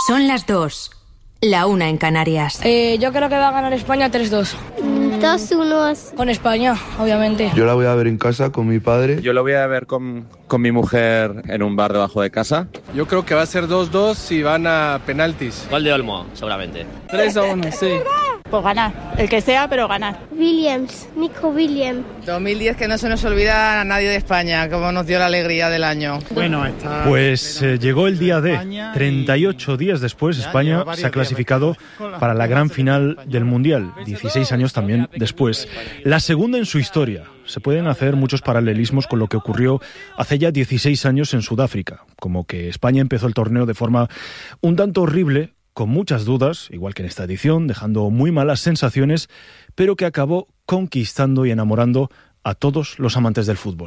Son las 2, la 1 en Canarias. Yo creo que va a ganar España 3-2. 2-1. Con España, obviamente. Yo la voy a ver en casa con mi padre. Yo lo voy a ver con mi mujer en un bar debajo de casa. Yo creo que va a ser 2-2 y van a penaltis. Gol de Olmo, seguramente. 3-1, sí. Pues ganar, el que sea, pero ganar. Nico Williams. 2010, que no se nos olvida a nadie de España, como nos dio la alegría del año. Bueno, pues llegó el día D. 38 días después, España se ha clasificado para la gran final del Mundial. 16 años también después. La segunda en su historia. Se pueden hacer muchos paralelismos con lo que ocurrió hace ya 16 años en Sudáfrica. Como que España empezó el torneo de forma un tanto horrible, con muchas dudas, igual que en esta edición, dejando muy malas sensaciones, pero que acabó conquistando y enamorando a todos los amantes del fútbol.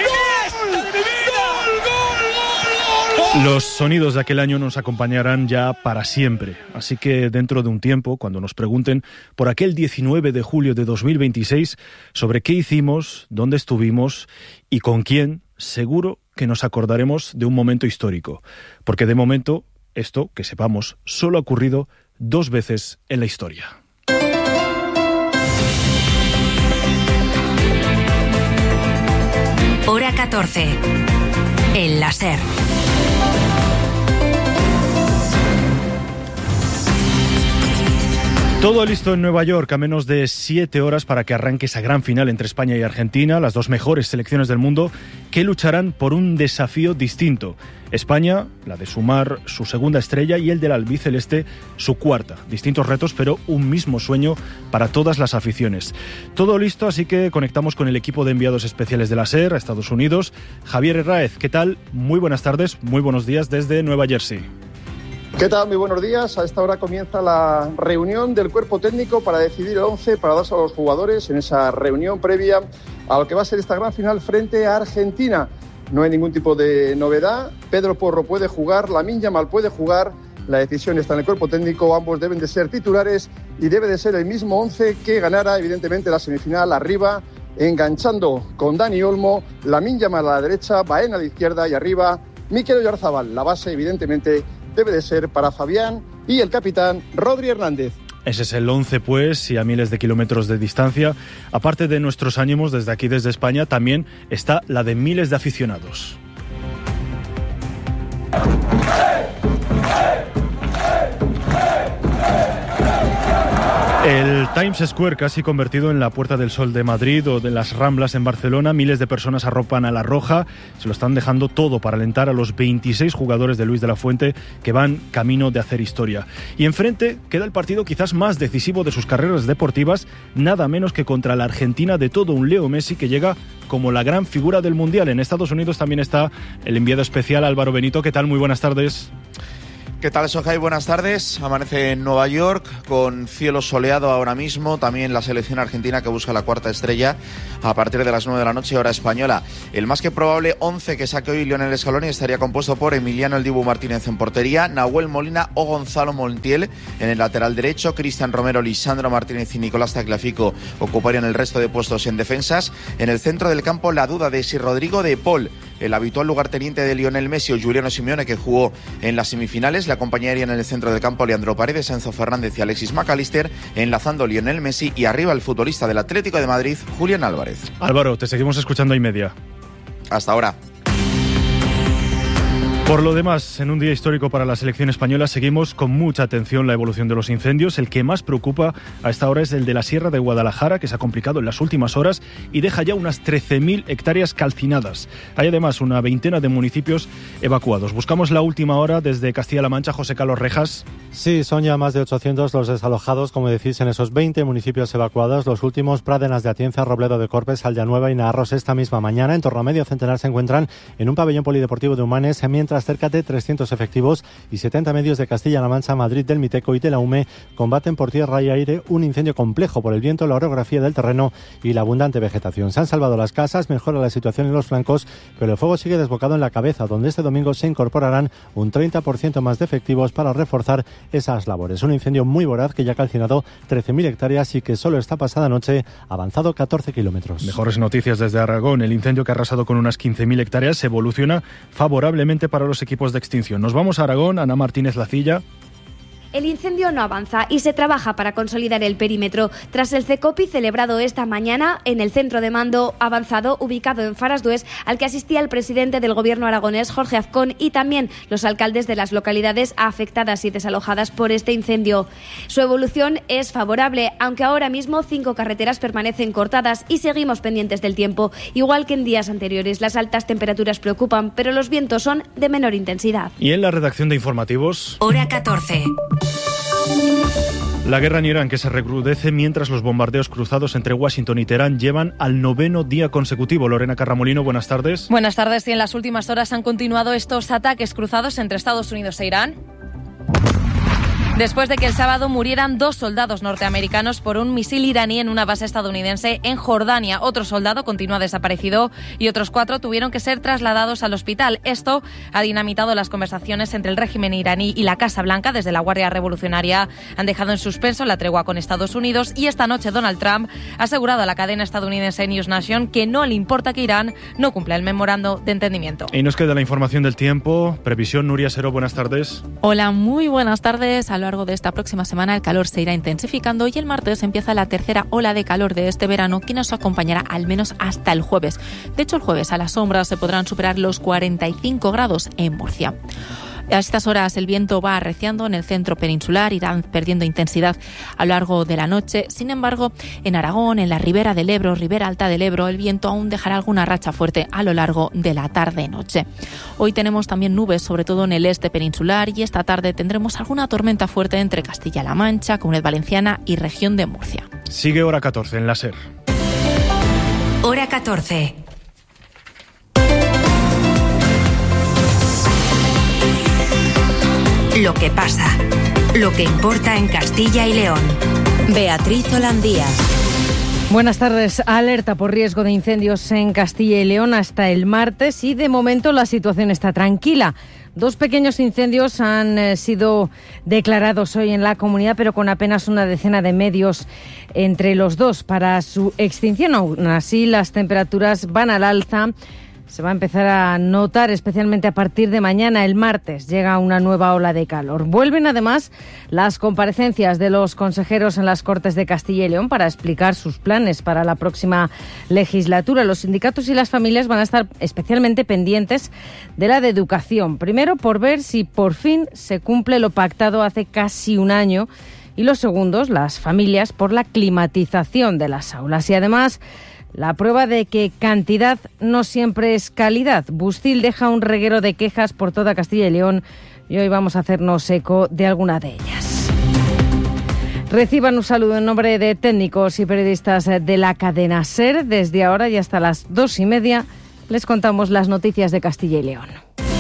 Los sonidos de aquel año nos acompañarán ya para siempre, así que dentro de un tiempo, cuando nos pregunten por aquel 19 de julio de 2026, sobre qué hicimos, dónde estuvimos y con quién, seguro que nos acordaremos de un momento histórico, porque de momento, esto, que sepamos, solo ha ocurrido 2 veces en la historia. Hora 14. El láser. Todo listo en Nueva York, a menos de 7 horas para que arranque esa gran final entre España y Argentina, las 2 mejores selecciones del mundo, que lucharán por un desafío distinto. España, la de sumar su segunda estrella, y el del albiceleste, su cuarta. Distintos retos, pero un mismo sueño para todas las aficiones. Todo listo, así que conectamos con el equipo de enviados especiales de la SER a Estados Unidos. Javier Herráez, ¿qué tal? Muy buenas tardes, muy buenos días desde Nueva Jersey. ¿Qué tal? Muy buenos días. A esta hora comienza la reunión del cuerpo técnico para decidir el 11 para darse a los jugadores en esa reunión previa a lo que va a ser esta gran final frente a Argentina. No hay ningún tipo de novedad. Pedro Porro puede jugar, Lamine Yamal puede jugar. La decisión está en el cuerpo técnico. Ambos deben de ser titulares y debe de ser el mismo 11 que ganara evidentemente la semifinal arriba, enganchando con Dani Olmo, Lamine Yamal a la derecha, Baena a la izquierda y arriba Mikel Oyarzabal. La base evidentemente debe de ser para Fabián y el capitán Rodri Hernández. Ese es el 11, pues, y a miles de kilómetros de distancia. Aparte de nuestros ánimos desde aquí, desde España, también está la de miles de aficionados. El Times Square, casi convertido en la Puerta del Sol de Madrid o de las Ramblas en Barcelona, miles de personas arropan a la roja, se lo están dejando todo para alentar a los 26 jugadores de Luis de la Fuente que van camino de hacer historia. Y enfrente queda el partido quizás más decisivo de sus carreras deportivas, nada menos que contra la Argentina de todo un Leo Messi, que llega como la gran figura del Mundial. En Estados Unidos también está el enviado especial Álvaro Benito. ¿Qué tal? Muy buenas tardes. ¿Qué tal, Sojai? Buenas tardes. Amanece en Nueva York con cielo soleado ahora mismo. También la selección argentina que busca la cuarta estrella a partir de las 9 de la noche, hora española. El más que probable 11 que saque hoy Lionel Scaloni estaría compuesto por Emiliano El Dibu Martínez en portería, Nahuel Molina o Gonzalo Montiel en el lateral derecho, Cristian Romero, Lisandro Martínez y Nicolás Tagliafico ocuparían el resto de puestos en defensas. En el centro del campo la duda de si Rodrigo de Paul, el habitual lugarteniente de Lionel Messi, o Giuliano Simeone, que jugó en las semifinales. Le acompañarían en el centro del campo Leandro Paredes, Enzo Fernández y Alexis McAllister, enlazando Lionel Messi, y arriba el futbolista del Atlético de Madrid, Julián Álvarez. Álvaro, te seguimos escuchando y media. Hasta ahora. Por lo demás, en un día histórico para la selección española, seguimos con mucha atención la evolución de los incendios. El que más preocupa a esta hora es el de la Sierra de Guadalajara, que se ha complicado en las últimas horas y deja ya unas 13.000 hectáreas calcinadas. Hay además una veintena de municipios evacuados. Buscamos la última hora desde Castilla-La Mancha. José Carlos Rejas. Sí, son ya más de 800 los desalojados, como decís, en esos 20 municipios evacuados. Los últimos, Pradenas de Atienza, Robledo de Corpes, Aldeanueva y Naarros, esta misma mañana. En torno a medio centenar se encuentran en un pabellón polideportivo de Humanes, mientras cerca de 300 efectivos y 70 medios de Castilla-La Mancha, Madrid, del Miteco y de la UME combaten por tierra y aire un incendio complejo por el viento, la orografía del terreno y la abundante vegetación. Se han salvado las casas, mejora la situación en los flancos, pero el fuego sigue desbocado en la cabeza, donde este domingo se incorporarán un 30% más de efectivos para reforzar esas labores. Un incendio muy voraz que ya ha calcinado 13.000 hectáreas y que solo esta pasada noche ha avanzado 14 kilómetros. Mejores noticias desde Aragón. El incendio, que ha arrasado con unas 15.000 hectáreas, evoluciona favorablemente para los equipos de extinción. Nos vamos a Aragón. Ana Martínez Lacilla. El incendio no avanza y se trabaja para consolidar el perímetro. Tras el CECOPI celebrado esta mañana en el centro de mando avanzado ubicado en Farasdués, al que asistía el presidente del gobierno aragonés, Jorge Azcón, y también los alcaldes de las localidades afectadas y desalojadas por este incendio. Su evolución es favorable, aunque ahora mismo 5 carreteras permanecen cortadas y seguimos pendientes del tiempo. Igual que en días anteriores, las altas temperaturas preocupan, pero los vientos son de menor intensidad. Y en la redacción de informativos... Hora 14. La guerra en Irán, que se recrudece mientras los bombardeos cruzados entre Washington y Teherán llevan al 9º día consecutivo. Lorena Carramolino, buenas tardes. Buenas tardes. Y en las últimas horas han continuado estos ataques cruzados entre Estados Unidos e Irán, después de que el sábado murieran 2 soldados norteamericanos por un misil iraní en una base estadounidense en Jordania. Otro soldado continúa desaparecido y otros 4 tuvieron que ser trasladados al hospital. Esto ha dinamitado las conversaciones entre el régimen iraní y la Casa Blanca. Desde la Guardia Revolucionaria han dejado en suspenso la tregua con Estados Unidos, y esta noche Donald Trump ha asegurado a la cadena estadounidense News Nation que no le importa que Irán no cumpla el memorando de entendimiento. Y nos queda la información del tiempo. Previsión, Nuria Seró, buenas tardes. Hola, muy buenas tardes. A lo largo de esta próxima semana el calor se irá intensificando y el martes empieza la tercera ola de calor de este verano, que nos acompañará al menos hasta el jueves. De hecho, el jueves a la sombra se podrán superar los 45 grados en Murcia. A estas horas el viento va arreciando en el centro peninsular, irán perdiendo intensidad a lo largo de la noche. Sin embargo, en Aragón, en la ribera del Ebro, ribera alta del Ebro, el viento aún dejará alguna racha fuerte a lo largo de la tarde-noche. Hoy tenemos también nubes, sobre todo en el este peninsular, y esta tarde tendremos alguna tormenta fuerte entre Castilla-La Mancha, Comunidad Valenciana y región de Murcia. Sigue Hora 14 en la SER. Hora 14. Lo que pasa, lo que importa en Castilla y León. Beatriz Holandía. Buenas tardes. Alerta por riesgo de incendios en Castilla y León hasta el martes, y de momento la situación está tranquila. 2 pequeños incendios han sido declarados hoy en la comunidad, pero con apenas una decena de medios entre los dos para su extinción. Aún así, las temperaturas van al alza. Se va a empezar a notar especialmente a partir de mañana, el martes. Llega una nueva ola de calor. Vuelven además las comparecencias de los consejeros en las Cortes de Castilla y León para explicar sus planes para la próxima legislatura. Los sindicatos y las familias van a estar especialmente pendientes de la de educación. Primero, por ver si por fin se cumple lo pactado hace casi un año. Y los segundos, las familias, por la climatización de las aulas. Y además, la prueba de que cantidad no siempre es calidad. Bustil deja un reguero de quejas por toda Castilla y León, y hoy vamos a hacernos eco de alguna de ellas. Reciban un saludo en nombre de técnicos y periodistas de la cadena SER. Desde ahora y hasta las 2:30 les contamos las noticias de Castilla y León.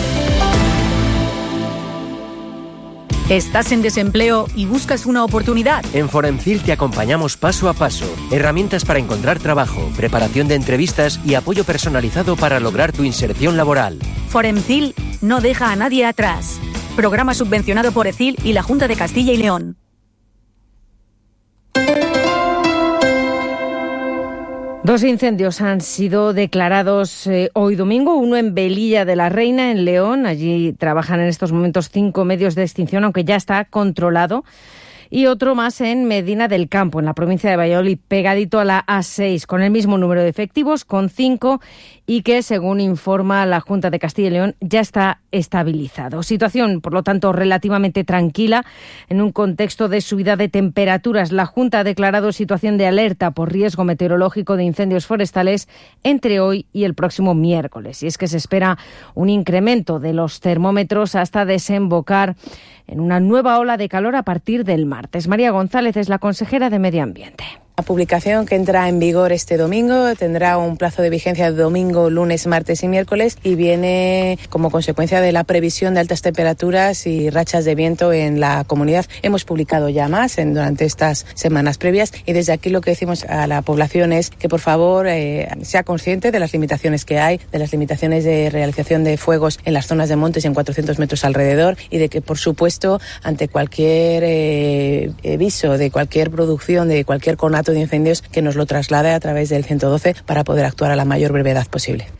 ¿Estás en desempleo y buscas una oportunidad? En Foremcil te acompañamos paso a paso. Herramientas para encontrar trabajo, preparación de entrevistas y apoyo personalizado para lograr tu inserción laboral. Foremcil no deja a nadie atrás. Programa subvencionado por ECIL y la Junta de Castilla y León. Dos incendios han sido declarados hoy domingo, uno en Velilla de la Reina, en León. Allí trabajan en estos momentos 5 medios de extinción, aunque ya está controlado. Y otro más en Medina del Campo, en la provincia de Valladolid, pegadito a la A6, con el mismo número de efectivos, con 5, y que, según informa la Junta de Castilla y León, ya está estabilizado. Situación, por lo tanto, relativamente tranquila en un contexto de subida de temperaturas. La Junta ha declarado situación de alerta por riesgo meteorológico de incendios forestales entre hoy y el próximo miércoles. Y es que se espera un incremento de los termómetros hasta desembocar en una nueva ola de calor a partir del martes. María González es la consejera de Medio Ambiente. La publicación, que entra en vigor este domingo, tendrá un plazo de vigencia de domingo, lunes, martes y miércoles, y viene como consecuencia de la previsión de altas temperaturas y rachas de viento en la comunidad. Hemos publicado ya más durante estas semanas previas, y desde aquí lo que decimos a la población es que por favor sea consciente de las limitaciones que hay, de las limitaciones de realización de fuegos en las zonas de montes y en 400 metros alrededor, y de que, por supuesto, ante cualquier aviso de cualquier producción, de cualquier conato de incendios, que nos lo traslade a través del 112 para poder actuar a la mayor brevedad posible.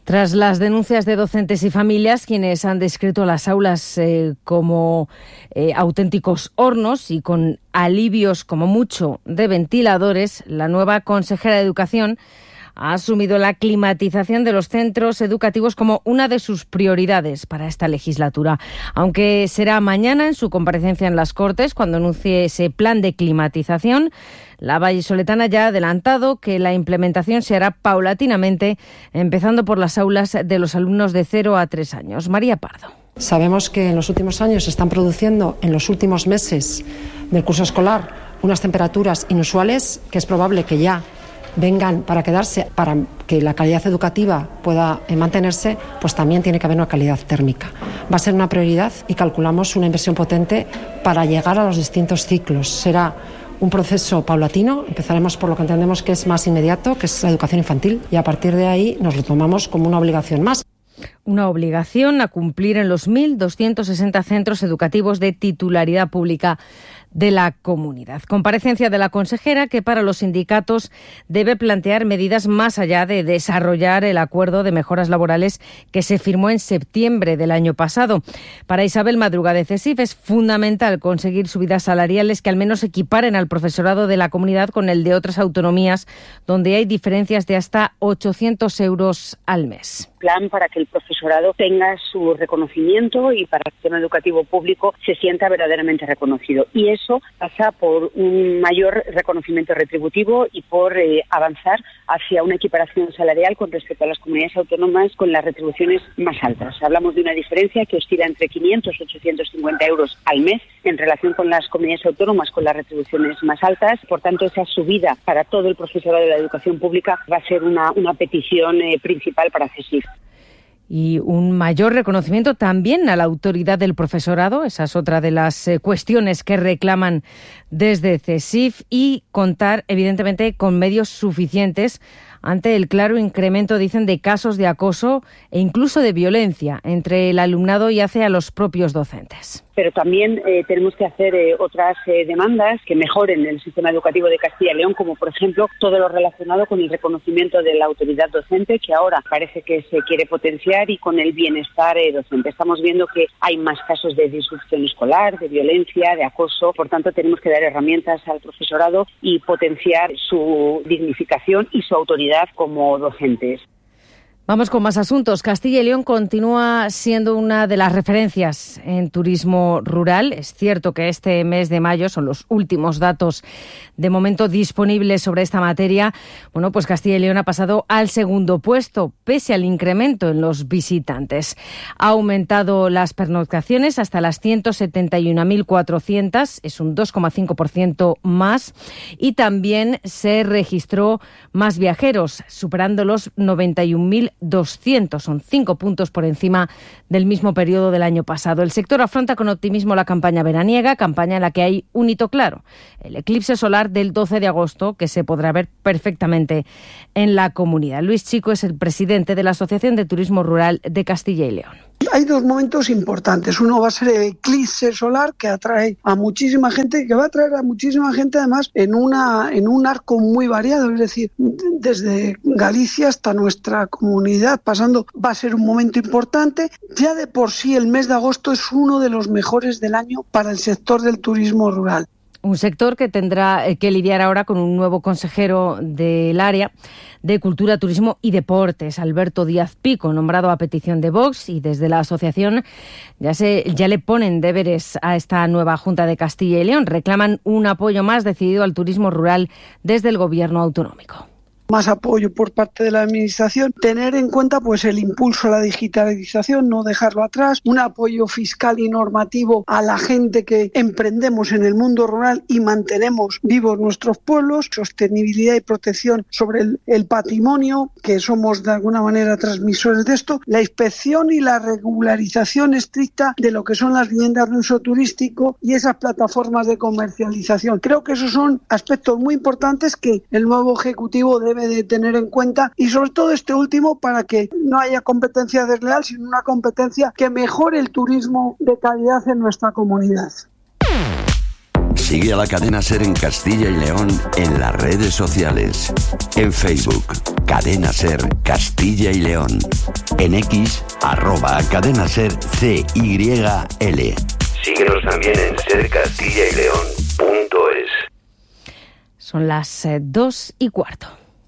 Tras las denuncias de docentes y familias, quienes han descrito las aulas como auténticos hornos y con alivios como mucho de ventiladores, la nueva consejera de Educación ha asumido la climatización de los centros educativos como una de sus prioridades para esta legislatura. Aunque será mañana en su comparecencia en las Cortes cuando anuncie ese plan de climatización, la vallisoletana ya ha adelantado que la implementación se hará paulatinamente, empezando por las aulas de los alumnos de 0 a 3 años. María Pardo. Sabemos que en los últimos años se están produciendo, en los últimos meses del curso escolar, unas temperaturas inusuales que es probable que ya vengan para quedarse. Para que la calidad educativa pueda mantenerse, pues también tiene que haber una calidad térmica. Va a ser una prioridad y calculamos una inversión potente para llegar a los distintos ciclos. Será un proceso paulatino, empezaremos por lo que entendemos que es más inmediato, que es la educación infantil, y a partir de ahí nos lo tomamos como una obligación más. Una obligación a cumplir en los 1.260 centros educativos de titularidad pública de la comunidad. Comparecencia de la consejera que para los sindicatos debe plantear medidas más allá de desarrollar el acuerdo de mejoras laborales que se firmó en septiembre del año pasado. Para Isabel Madruga de CESIF es fundamental conseguir subidas salariales que al menos equiparen al profesorado de la comunidad con el de otras autonomías, donde hay diferencias de hasta 800 euros al mes. Plan para que el profesorado tenga su reconocimiento y para que el sistema educativo público se sienta verdaderamente reconocido. Y eso pasa por un mayor reconocimiento retributivo y por avanzar hacia una equiparación salarial con respecto a las comunidades autónomas con las retribuciones más altas. Hablamos de una diferencia que oscila entre 500 y 850 euros al mes en relación con las comunidades autónomas con las retribuciones más altas. Por tanto, esa subida para todo el profesorado de la educación pública va a ser una petición principal para CESIF. Y un mayor reconocimiento también a la autoridad del profesorado. Esa es otra de las cuestiones que reclaman desde CESIF, y contar, evidentemente, con medios suficientes ante el claro incremento, dicen, de casos de acoso e incluso de violencia entre el alumnado y hacia los propios docentes. Pero también tenemos que hacer otras demandas que mejoren el sistema educativo de Castilla y León, como por ejemplo todo lo relacionado con el reconocimiento de la autoridad docente, que ahora parece que se quiere potenciar, y con el bienestar docente. Estamos viendo que hay más casos de disrupción escolar, de violencia, de acoso. Por tanto, tenemos que dar herramientas al profesorado y potenciar su dignificación y su autoridad como docentes. Vamos con más asuntos. Castilla y León continúa siendo una de las referencias en turismo rural. Es cierto que este mes de mayo son los últimos datos de momento disponibles sobre esta materia. Bueno, pues Castilla y León ha pasado al segundo puesto, pese al incremento en los visitantes. Ha aumentado las pernoctaciones hasta las 171.400, es un 2,5% más, y también se registró más viajeros, superando los 91.200. Son 5 puntos por encima del mismo periodo del año pasado. El sector afronta con optimismo la campaña veraniega, campaña en la que hay un hito claro: el eclipse solar del 12 de agosto, que se podrá ver perfectamente en la comunidad. Luis Chico es el presidente de la Asociación de Turismo Rural de Castilla y León. Hay dos momentos importantes. Uno va a ser el eclipse solar, que atrae a muchísima gente, que va a atraer a muchísima gente además en un arco muy variado, es decir, desde Galicia hasta nuestra comunidad, pasando, va a ser un momento importante. Ya de por sí el mes de agosto es uno de los mejores del año para el sector del turismo rural. Un sector que tendrá que lidiar ahora con un nuevo consejero del área de Cultura, Turismo y Deportes, Alberto Díaz Pico, nombrado a petición de Vox, y desde la asociación ya le ponen deberes a esta nueva Junta de Castilla y León. Reclaman un apoyo más decidido al turismo rural desde el Gobierno autonómico. Más apoyo por parte de la Administración, tener en cuenta pues el impulso a la digitalización, no dejarlo atrás, un apoyo fiscal y normativo a la gente que emprendemos en el mundo rural y mantenemos vivos nuestros pueblos, sostenibilidad y protección sobre el patrimonio, que somos de alguna manera transmisores de esto, la inspección y la regularización estricta de lo que son las viviendas de uso turístico y esas plataformas de comercialización. Creo que esos son aspectos muy importantes que el nuevo Ejecutivo debe de tener en cuenta, y sobre todo este último, para que no haya competencia desleal, sino una competencia que mejore el turismo de calidad en nuestra comunidad. Sigue a la cadena SER en Castilla y León en las redes sociales. En Facebook, Cadena Ser Castilla y León. En X, @cadenaser CYL. Síguenos también en sercastillayleón.es. Son las 2:15.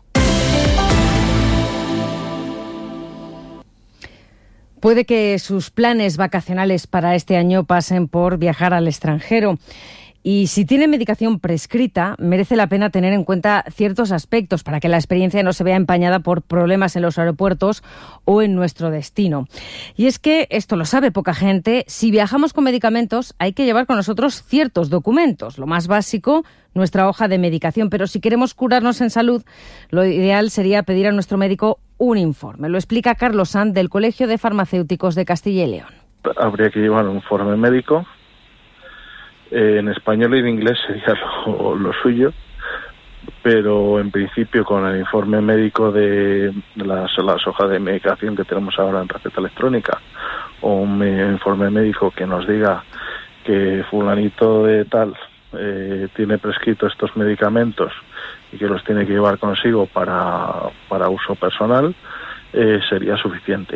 Puede que sus planes vacacionales para este año pasen por viajar al extranjero. Y si tiene medicación prescrita, merece la pena tener en cuenta ciertos aspectos para que la experiencia no se vea empañada por problemas en los aeropuertos o en nuestro destino. Y es que, esto lo sabe poca gente, si viajamos con medicamentos hay que llevar con nosotros ciertos documentos. Lo más básico, nuestra hoja de medicación. Pero si queremos curarnos en salud, lo ideal sería pedir a nuestro médico un informe. Lo explica Carlos Sanz, del Colegio de Farmacéuticos de Castilla y León. Habría que llevar un informe médico. En español y en inglés sería lo suyo, pero en principio con el informe médico de las hojas de medicación que tenemos ahora en receta electrónica, o un informe médico que nos diga que fulanito de tal tiene prescrito estos medicamentos y que los tiene que llevar consigo para uso personal, sería suficiente.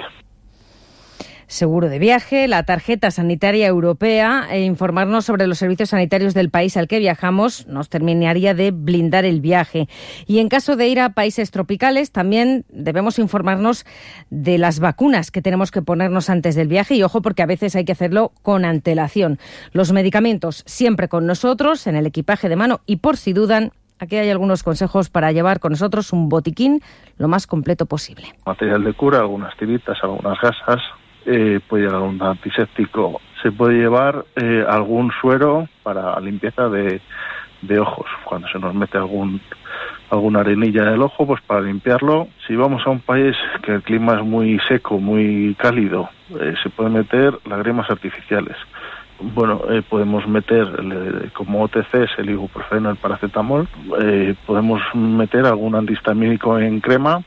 Seguro de viaje, la tarjeta sanitaria europea e informarnos sobre los servicios sanitarios del país al que viajamos nos terminaría de blindar el viaje. Y en caso de ir a países tropicales, también debemos informarnos de las vacunas que tenemos que ponernos antes del viaje, y ojo, porque a veces hay que hacerlo con antelación. Los medicamentos siempre con nosotros, en el equipaje de mano, y por si dudan, aquí hay algunos consejos para llevar con nosotros un botiquín lo más completo posible. Material de cura, algunas tiritas, algunas gasas. Puede llevar un antiséptico, se puede llevar algún suero para limpieza de ojos, cuando se nos mete alguna arenilla en el ojo, pues para limpiarlo. Si vamos a un país que el clima es muy seco, muy cálido, se pueden meter lágrimas artificiales. Bueno, podemos meter como OTCs el ibuprofeno, el paracetamol, podemos meter algún antihistamínico en crema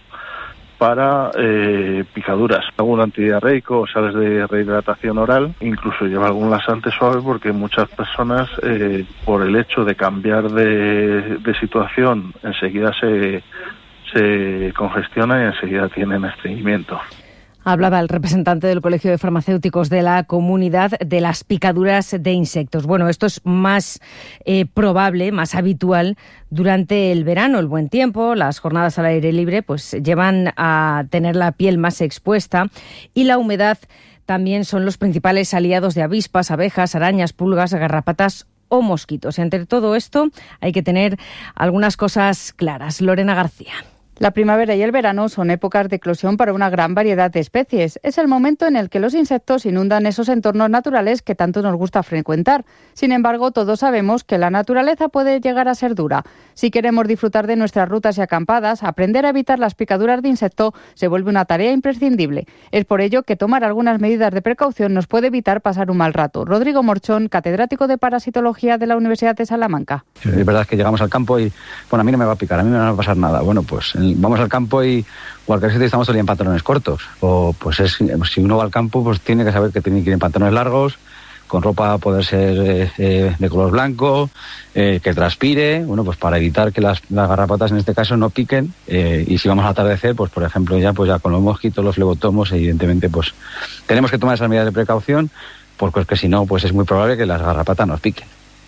para picaduras, algún antidiarreico, sales de rehidratación oral, incluso lleva algún laxante suave, porque muchas personas por el hecho de cambiar de situación enseguida se congestionan y enseguida tienen estreñimiento. Hablaba el representante del Colegio de Farmacéuticos de la Comunidad de las picaduras de insectos. Bueno, esto es más probable, más habitual durante el verano, el buen tiempo. Las jornadas al aire libre pues llevan a tener la piel más expuesta, y la humedad también son los principales aliados de avispas, abejas, arañas, pulgas, garrapatas o mosquitos. Y ante todo esto hay que tener algunas cosas claras. Lorena García. La primavera y el verano son épocas de eclosión para una gran variedad de especies. Es el momento en el que los insectos inundan esos entornos naturales que tanto nos gusta frecuentar. Sin embargo, todos sabemos que la naturaleza puede llegar a ser dura. Si queremos disfrutar de nuestras rutas y acampadas, aprender a evitar las picaduras de insecto se vuelve una tarea imprescindible. Es por ello que tomar algunas medidas de precaución nos puede evitar pasar un mal rato. Rodrigo Morchón, catedrático de parasitología de la Universidad de Salamanca. Es verdad que llegamos al campo y, bueno, a mí no me va a picar, a mí no me va a pasar nada. Bueno, pues vamos al campo y cualquier sitio estamos todo el día en pantalones cortos. O pues si uno va al campo, pues tiene que saber que tiene que ir en pantalones largos, con ropa poder ser de color blanco, que transpire, bueno, pues para evitar que las garrapatas en este caso no piquen. Y si vamos al atardecer, pues por ejemplo ya con los mosquitos, los flebotomos, evidentemente pues tenemos que tomar esas medidas de precaución, porque es que si no, pues es muy probable que las garrapatas nos piquen.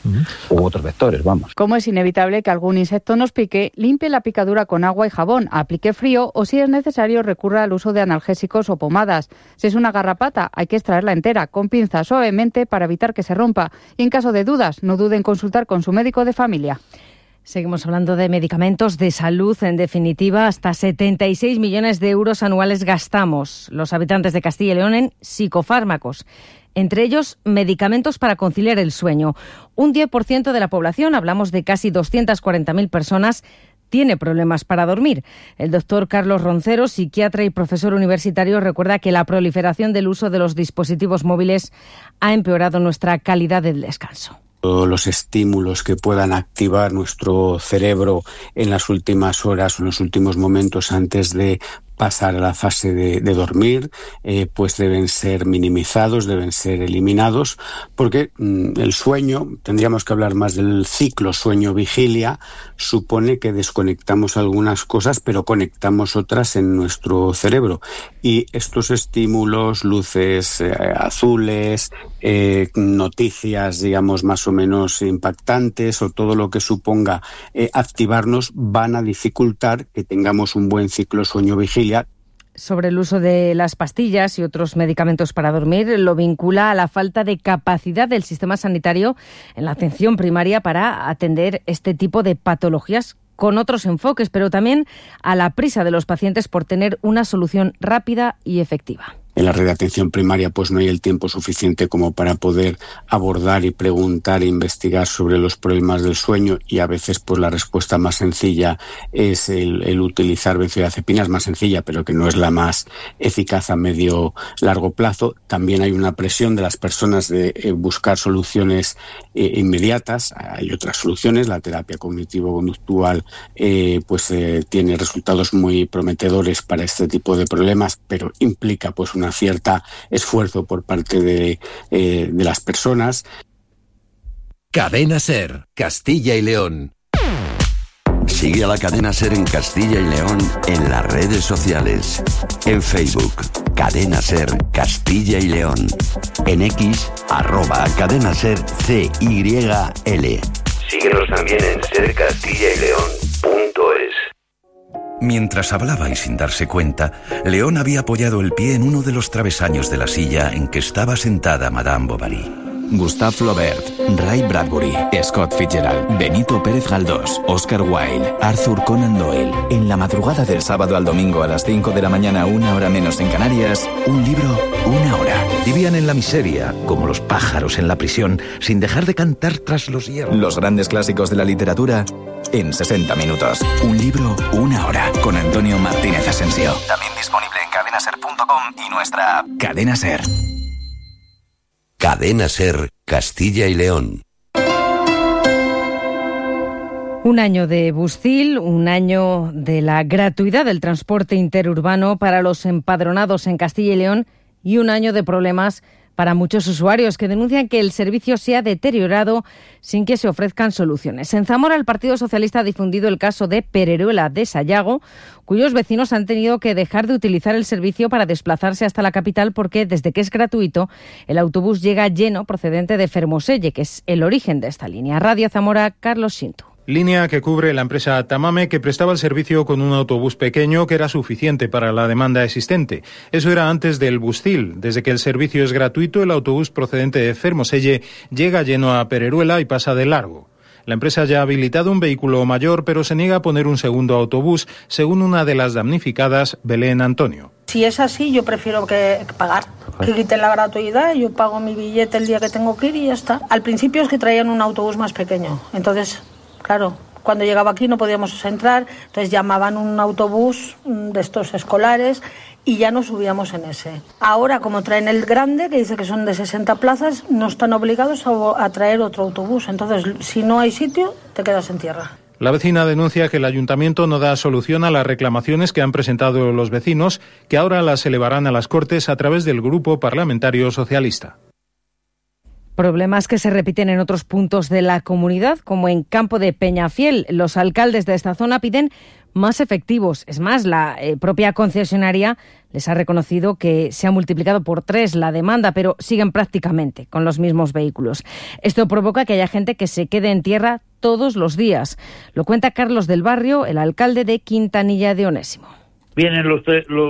U otros vectores, vamos. Como es inevitable que algún insecto nos pique, limpie la picadura con agua y jabón, aplique frío o, si es necesario, recurra al uso de analgésicos o pomadas. Si es una garrapata, hay que extraerla entera, con pinzas suavemente para evitar que se rompa. Y en caso de dudas, no duden en consultar con su médico de familia. Seguimos hablando de medicamentos, de salud. En definitiva, hasta 76 millones de euros anuales gastamos los habitantes de Castilla y León en psicofármacos. Entre ellos, medicamentos para conciliar el sueño. Un 10% de la población, hablamos de casi 240.000 personas, tiene problemas para dormir. El doctor Carlos Roncero, psiquiatra y profesor universitario, recuerda que la proliferación del uso de los dispositivos móviles ha empeorado nuestra calidad del descanso. Los estímulos que puedan activar nuestro cerebro en las últimas horas o en los últimos momentos antes de pasar a la fase de dormir, pues deben ser minimizados, deben ser eliminados, porque el sueño, tendríamos que hablar más del ciclo sueño-vigilia, supone que desconectamos algunas cosas, pero conectamos otras en nuestro cerebro. Y estos estímulos, luces azules, noticias, digamos, más o menos impactantes, o todo lo que suponga activarnos, van a dificultar que tengamos un buen ciclo sueño-vigilia. Sobre el uso de las pastillas y otros medicamentos para dormir, lo vincula a la falta de capacidad del sistema sanitario en la atención primaria para atender este tipo de patologías con otros enfoques, pero también a la prisa de los pacientes por tener una solución rápida y efectiva. En la red de atención primaria pues no hay el tiempo suficiente como para poder abordar y preguntar e investigar sobre los problemas del sueño, y a veces pues la respuesta más sencilla es el utilizar benzodiazepinas, más sencilla pero que no es la más eficaz a medio largo plazo. También hay una presión de las personas de buscar soluciones inmediatas. Hay otras soluciones, la terapia cognitivo-conductual tiene resultados muy prometedores para este tipo de problemas, pero implica pues una cierta esfuerzo por parte de las personas. Cadena SER, Castilla y León. Sigue a la Cadena SER en Castilla y León en las redes sociales. En Facebook, Cadena SER Castilla y León. En X, @Cadena SER CYL. Síguenos también en sercastillaYleón.es. Mientras hablaba y sin darse cuenta, León había apoyado el pie en uno de los travesaños de la silla en que estaba sentada Madame Bovary. Gustave Flaubert, Ray Bradbury, Scott Fitzgerald, Benito Pérez Galdós, Oscar Wilde, Arthur Conan Doyle. En la madrugada del sábado al domingo a las 5 de la mañana, 1 hora menos en Canarias, un libro, 1 hora. Vivían en la miseria, como los pájaros en la prisión, sin dejar de cantar tras los hierros. Los grandes clásicos de la literatura en 60 minutos. Un libro, 1 hora. Con Antonio Martínez Asensio. También disponible en cadenaser.com y nuestra app. Cadena Ser. Cadena SER Castilla y León. Un año de Buscil, un año de la gratuidad del transporte interurbano para los empadronados en Castilla y León, y un año de problemas para muchos usuarios que denuncian que el servicio se ha deteriorado sin que se ofrezcan soluciones. En Zamora, el Partido Socialista ha difundido el caso de Pereruela de Sayago, cuyos vecinos han tenido que dejar de utilizar el servicio para desplazarse hasta la capital porque, desde que es gratuito, el autobús llega lleno procedente de Fermoselle, que es el origen de esta línea. Radio Zamora, Carlos Sintu. Línea que cubre la empresa Tamame, que prestaba el servicio con un autobús pequeño que era suficiente para la demanda existente. Eso era antes del Buscil. Desde que el servicio es gratuito, el autobús procedente de Fermoselle llega lleno a Pereruela y pasa de largo. La empresa ya ha habilitado un vehículo mayor, pero se niega a poner un segundo autobús, según una de las damnificadas, Belén Antonio. Si es así, yo prefiero que pagar, que quiten la gratuidad, yo pago mi billete el día que tengo que ir y ya está. Al principio es que traían un autobús más pequeño, entonces, claro, cuando llegaba aquí no podíamos entrar, entonces llamaban un autobús de estos escolares y ya nos subíamos en ese. Ahora, como traen el grande, que dice que son de 60 plazas, no están obligados a traer otro autobús. Entonces, si no hay sitio, te quedas en tierra. La vecina denuncia que el ayuntamiento no da solución a las reclamaciones que han presentado los vecinos, que ahora las elevarán a las Cortes a través del Grupo Parlamentario Socialista. Problemas que se repiten en otros puntos de la comunidad, como en Campo de Peñafiel. Los alcaldes de esta zona piden más efectivos. Es más, la propia concesionaria les ha reconocido que se ha multiplicado por 3 la demanda, pero siguen prácticamente con los mismos vehículos. Esto provoca que haya gente que se quede en tierra todos los días. Lo cuenta Carlos del Barrio, el alcalde de Quintanilla de Onésimo. Vienen los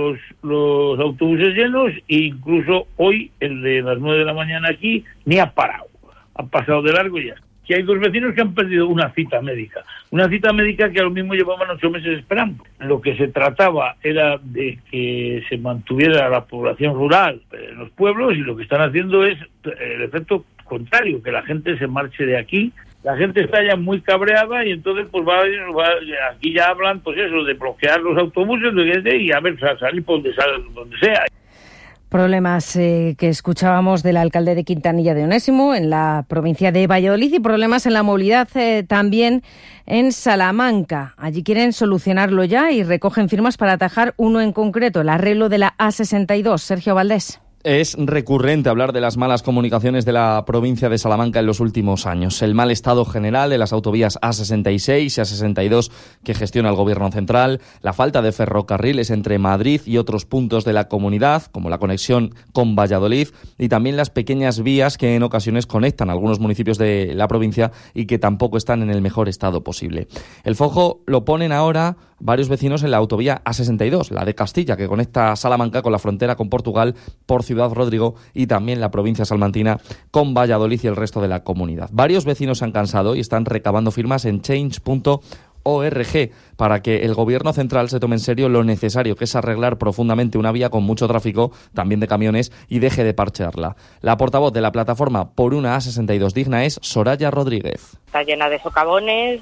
autobuses llenos e incluso hoy, el de las 9 de la mañana aquí, ni ha parado. Ha pasado de largo ya. Que hay 2 vecinos que han perdido una cita médica. Una cita médica que a lo mismo llevaban 8 meses esperando. Lo que se trataba era de que se mantuviera la población rural en los pueblos, y lo que están haciendo es el efecto contrario, que la gente se marche de aquí. La gente está ya muy cabreada y entonces pues aquí ya hablan pues eso de bloquear los autobuses y a ver, salir por donde sea. Problemas que escuchábamos del alcalde de Quintanilla de Onésimo, en la provincia de Valladolid, y problemas en la movilidad también en Salamanca. Allí quieren solucionarlo ya y recogen firmas para atajar uno en concreto, el arreglo de la A62. Sergio Valdés. Es recurrente hablar de las malas comunicaciones de la provincia de Salamanca en los últimos años. El mal estado general de las autovías A66 y A62 que gestiona el Gobierno central, la falta de ferrocarriles entre Madrid y otros puntos de la comunidad, como la conexión con Valladolid, y también las pequeñas vías que en ocasiones conectan a algunos municipios de la provincia y que tampoco están en el mejor estado posible. El foco lo ponen ahora varios vecinos en la autovía A62, la de Castilla, que conecta Salamanca con la frontera con Portugal por Ciudad Rodrigo, y también la provincia salmantina con Valladolid y el resto de la comunidad. Varios vecinos se han cansado y están recabando firmas en change.org para que el Gobierno central se tome en serio lo necesario que es arreglar profundamente una vía con mucho tráfico, también de camiones, y deje de parchearla. La portavoz de la plataforma Por una A62 Digna es Soraya Rodríguez. Está llena de socavones,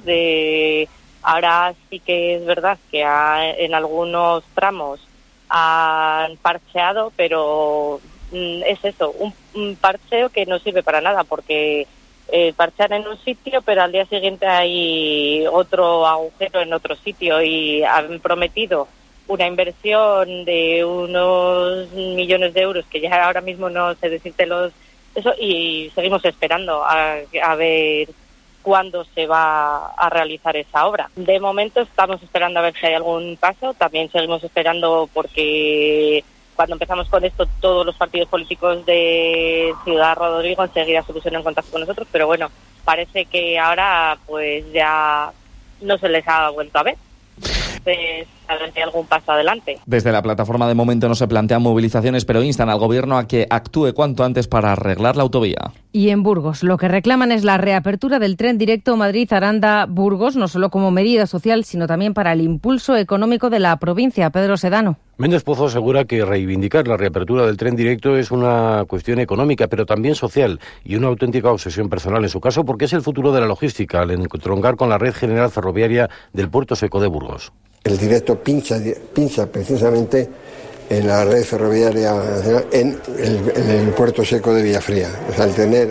ahora sí que es verdad que en algunos tramos han parcheado, pero es eso, un parcheo que no sirve para nada, porque parchean en un sitio, pero al día siguiente hay otro agujero en otro sitio, y han prometido una inversión de unos millones de euros, que ya ahora mismo no sé decirte eso, y seguimos esperando a ver cuándo se va a realizar esa obra. De momento estamos esperando a ver si hay algún paso. También seguimos esperando porque cuando empezamos con esto todos los partidos políticos de Ciudad Rodrigo enseguida se pusieron en contacto con nosotros, pero bueno, parece que ahora pues ya no se les ha vuelto a ver. Entonces, a ver si hay algún paso adelante. Desde la plataforma de momento no se plantean movilizaciones, pero instan al Gobierno a que actúe cuanto antes para arreglar la autovía. Y en Burgos, lo que reclaman es la reapertura del tren directo Madrid-Aranda-Burgos, no solo como medida social, sino también para el impulso económico de la provincia. Pedro Sedano. Méndez Pozo asegura que reivindicar la reapertura del tren directo es una cuestión económica, pero también social, y una auténtica obsesión personal en su caso, porque es el futuro de la logística, al entroncar con la red general ferroviaria del Puerto Seco de Burgos. El directo pincha precisamente en la red ferroviaria en el Puerto Seco de Villafría. O sea, al tener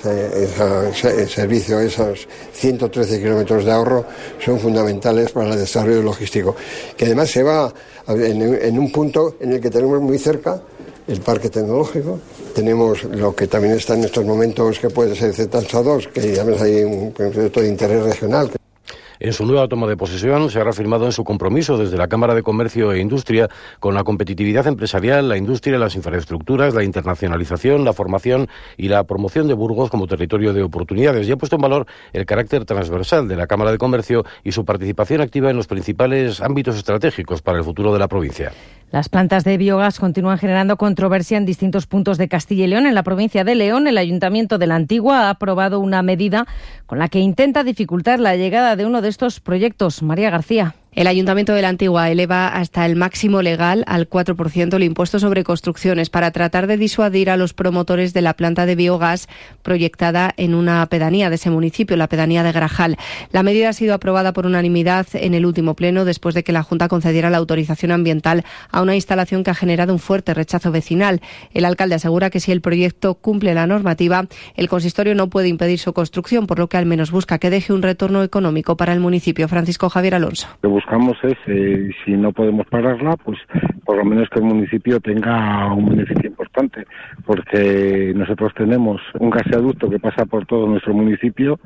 ese servicio, esos 113 kilómetros de ahorro, son fundamentales para el desarrollo logístico, que además se va en un punto en el que tenemos muy cerca el parque tecnológico. Tenemos lo que también está en estos momentos, que puede ser ZANSA 2, que ya ves, hay un proyecto de interés regional. En su nueva toma de posesión se ha reafirmado en su compromiso desde la Cámara de Comercio e Industria con la competitividad empresarial, la industria, las infraestructuras, la internacionalización, la formación y la promoción de Burgos como territorio de oportunidades, y ha puesto en valor el carácter transversal de la Cámara de Comercio y su participación activa en los principales ámbitos estratégicos para el futuro de la provincia. Las plantas de biogás continúan generando controversia en distintos puntos de Castilla y León. En la provincia de León, el Ayuntamiento de la Antigua ha aprobado una medida con la que intenta dificultar la llegada de uno de estos proyectos. María García. El Ayuntamiento de la Antigua eleva hasta el máximo legal al 4% el impuesto sobre construcciones para tratar de disuadir a los promotores de la planta de biogás proyectada en una pedanía de ese municipio, la pedanía de Grajal. La medida ha sido aprobada por unanimidad en el último pleno después de que la Junta concediera la autorización ambiental a una instalación que ha generado un fuerte rechazo vecinal. El alcalde asegura que si el proyecto cumple la normativa, el consistorio no puede impedir su construcción, por lo que al menos busca que deje un retorno económico para el municipio. Francisco Javier Alonso. Buscamos es, si no podemos pararla, pues por lo menos que el municipio tenga un beneficio importante, porque nosotros tenemos un gasoducto que pasa por todo nuestro municipio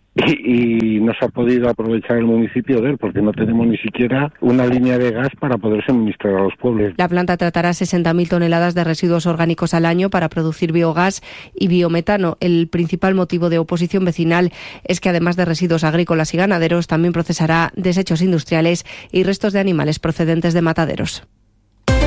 y no se ha podido aprovechar el municipio de él, porque no tenemos ni siquiera una línea de gas para poder suministrar a los pueblos. La planta tratará 60.000 toneladas de residuos orgánicos al año para producir biogás y biometano. El principal motivo de oposición vecinal es que además de residuos agrícolas y ganaderos, también procesará desechos industriales y restos de animales procedentes de mataderos.